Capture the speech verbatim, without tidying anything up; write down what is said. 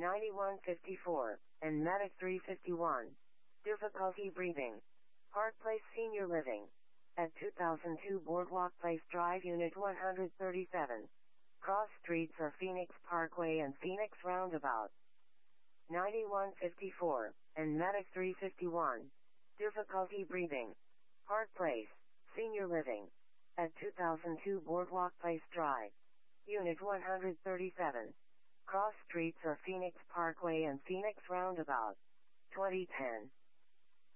ninety-one fifty-four, and Medic three fifty-one. Difficulty breathing. Park Place Senior Living. At two thousand two Boardwalk Place Drive, Unit one thirty-seven. Cross streets are Phoenix Parkway and Phoenix Roundabout. ninety-one fifty-four, and Medic three fifty-one. Difficulty breathing. Park Place, Senior Living. At two thousand two Boardwalk Place Drive. Unit one thirty-seven. Cross streets are Phoenix Parkway and Phoenix Roundabout. twenty ten.